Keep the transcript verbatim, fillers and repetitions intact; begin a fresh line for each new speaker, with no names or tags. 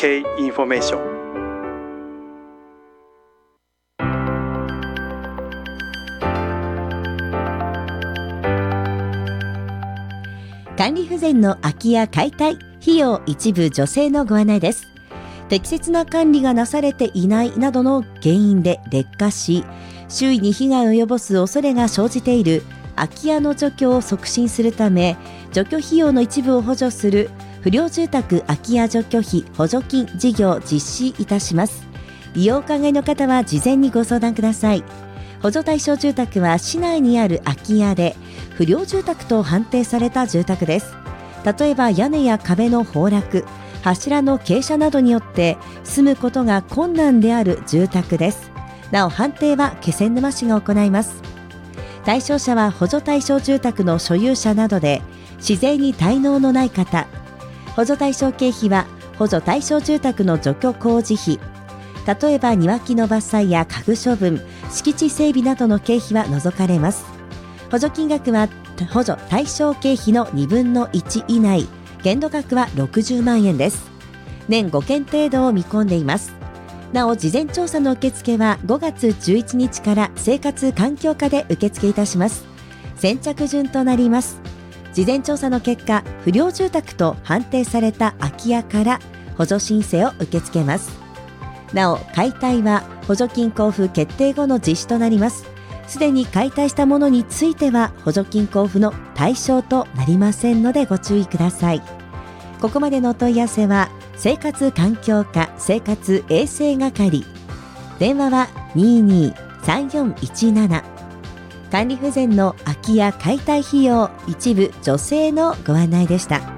K インフォメーション。
管理不全の空き家解体、費用一部助成のご案内です。適切な管理がなされていないなどの原因で劣化し、周囲に被害を及ぼす恐れが生じている空き家の除去を促進するため、除去費用の一部を補助する不良住宅空き家除去費補助金事業を実施いたします。利用をお考えの方は事前にご相談ください。補助対象住宅は市内にある空き家で不良住宅と判定された住宅です。例えば屋根や壁の崩落、柱の傾斜などによって住むことが困難である住宅です。なお判定は気仙沼市が行います。対象者は補助対象住宅の所有者などで市税に滞納のない方、補助対象経費は補助対象住宅の除去工事費、例えば庭木の伐採や家具処分、敷地整備などの経費は除かれます。補助金額は補助対象経費のにぶんのいち以内、限度額はろくじゅうまんえんです。年ごけん程度を見込んでいます。なお事前調査の受付はごがつじゅういちにちから生活環境課で受付いたします。先着順となります。事前調査の結果、不良住宅と判定された空き家から補助申請を受け付けます。なお解体は補助金交付決定後の実施となります。すでに解体したものについては補助金交付の対象となりませんのでご注意ください。ここまでのお問い合わせは生活環境課生活衛生係、電話は にーにーさんよんいちなな。 管理不全の空き家解体費用一部助成のご案内でした。